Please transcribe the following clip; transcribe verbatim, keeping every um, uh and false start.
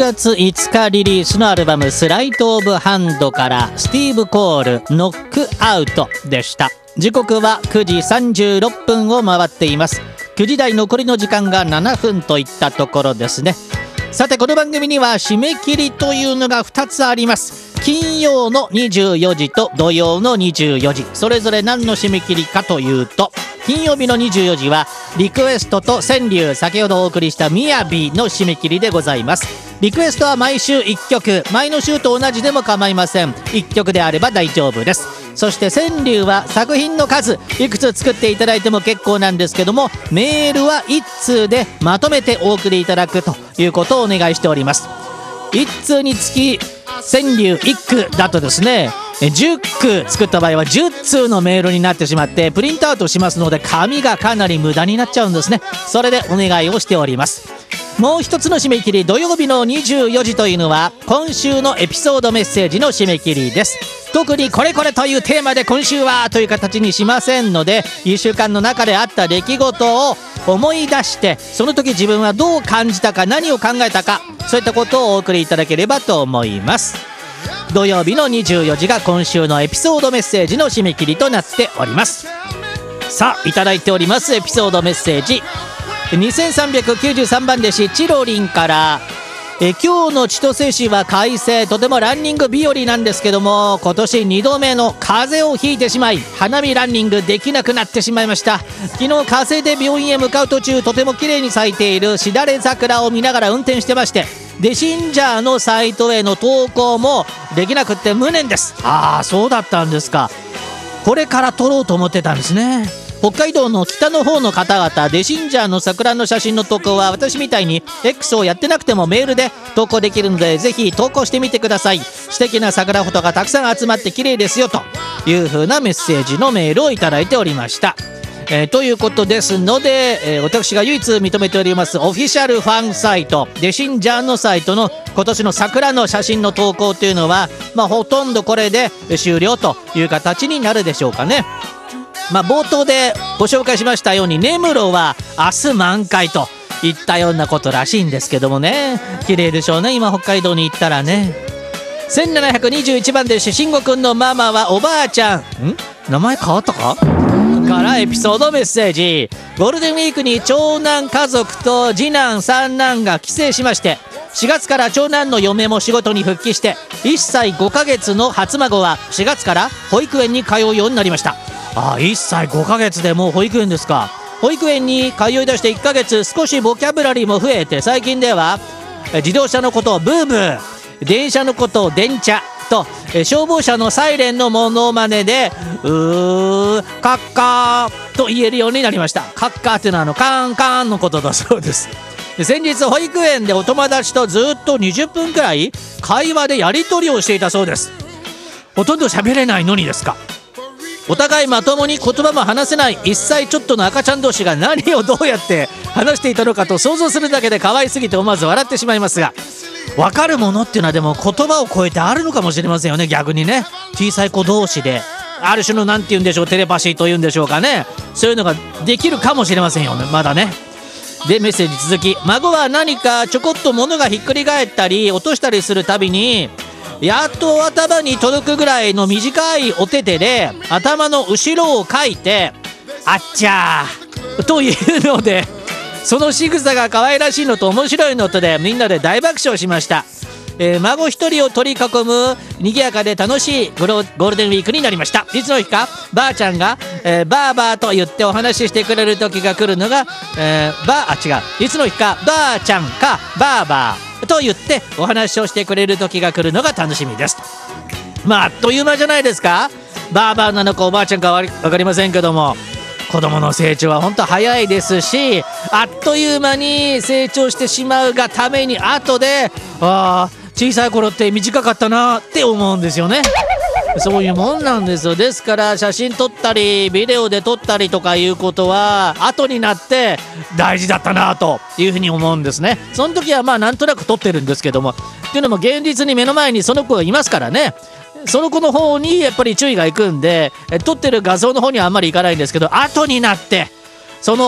がついつかリリースのアルバムスライトオブハンドからスティーブ・コールノックアウトでした。時刻はくじさんじゅうろっぷんを回っています。くじ台残りの時間がななふんといったところですね。さてこの番組には締め切りというのがふたつあります。金曜のにじゅうよじと土曜のにじゅうよじ、それぞれ何の締め切りかというと、金曜日のにじゅうよじはリクエストと川柳、先ほどお送りしたみやびの締め切りでございます。リクエストは毎週いっきょく、前の週と同じでも構いません。いっきょくであれば大丈夫です。そして川柳は作品の数いくつ作っていただいても結構なんですけども、メールはいっつうでまとめてお送りいただくということをお願いしております。いっつうにつき川柳いっくだとですね、じゅっく作った場合はじゅっつうのメールになってしまってプリントアウトしますので紙がかなり無駄になっちゃうんですね。それでお願いをしております。もう一つの締め切り、土曜日のにじゅうよじというのは今週のエピソードメッセージの締め切りです。特にこれこれというテーマで今週はという形にしませんので、いっしゅうかんの中であった出来事を思い出してその時自分はどう感じたか、何を考えたか、そういったことをお送りいただければと思います。土曜日のにじゅうよじが今週のエピソードメッセージの締め切りとなっております。さあいただいておりますエピソードメッセージ、にせんさんびゃくきゅうじゅうさんばん弟子チロリンから、え今日の千歳市は快晴、とてもランニング日和なんですけども、今年にどめの風邪をひいてしまい花見ランニングできなくなってしまいました。昨日風邪で病院へ向かう途中、とても綺麗に咲いているしだれ桜を見ながら運転してまして、デシンジャーのサイトへの投稿もできなくって無念です。ああそうだったんですか。これから撮ろうと思ってたんですね。北海道の北の方の方々、デシンジャーの桜の写真の投稿は私みたいに X をやってなくてもメールで投稿できるので、ぜひ投稿してみてください。素敵な桜フォトがたくさん集まって綺麗ですよという風なメッセージのメールをいただいておりました。えー、ということですので、えー、私が唯一認めておりますオフィシャルファンサイトデシンジャーのサイトの今年の桜の写真の投稿というのは、まあ、ほとんどこれで終了という形になるでしょうかね。まあ、冒頭でご紹介しましたように根室は明日満開といったようなことらしいんですけどもね、綺麗でしょうね。今北海道に行ったらね。せんななひゃくにじゅういちばんで慎吾くんのママはおばあちゃんん名前変わったかからエピソードメッセージ、ゴールデンウィークに長男家族と次男三男が帰省しまして、しがつから長男の嫁も仕事に復帰して、いっさいごかげつの初孫はしがつから保育園に通うようになりました。ああいっさいごかげつでもう保育園ですか。保育園に通い出していっかげつ、少しボキャブラリーも増えて、最近では自動車のことをブーブー、電車のことを電車と、消防車のサイレンのモノマネでうーカッカーと言えるようになりました。カッカーっていうのはあのカーンカーンのことだそうです。で先日保育園でお友達とずっとにじゅっぷんくらい会話でやり取りをしていたそうです。ほとんど喋れないのにですか。お互いまともに言葉も話せないいっさいちょっとの赤ちゃん同士が何をどうやって話していたのかと想像するだけで可愛すぎて思わず笑ってしまいますが、分かるものっていうのはでも言葉を超えてあるのかもしれませんよね。逆にね、小さい子同士である種の何て言うんでしょう、テレパシーというんでしょうかね、そういうのができるかもしれませんよね、まだね。でメッセージ続き、孫は何かちょこっと物がひっくり返ったり落としたりするたびに、やっと頭に届くぐらいの短いお手手で頭の後ろをかいてあっちゃーというので、その仕草が可愛らしいのと面白いのとでみんなで大爆笑しました。えー、孫一人を取り囲む賑やかで楽しいゴロゴールデンウィークになりました。いつの日かばあちゃんが、えー、バーバーと言ってお話ししてくれる時が来るのが、えー、ばあ違ういつの日かばあちゃんかバーバーと言ってお話をしてくれる時が来るのが楽しみです。まああっという間じゃないですか。バーバーなのかおばあちゃんか分かりませんけども、子供の成長は本当早いですし、あっという間に成長してしまうがために後でああ小さい頃って短かったなって思うんですよね。そういうもんなんですよ。ですから写真撮ったりビデオで撮ったりとかいうことは後になって大事だったなというふうに思うんですね。その時はまあなんとなく撮ってるんですけども、っていうのも現実に目の前にその子がいますからね、その子の方にやっぱり注意がいくんで、撮ってる画像の方にはあんまりいかないんですけど、後になってその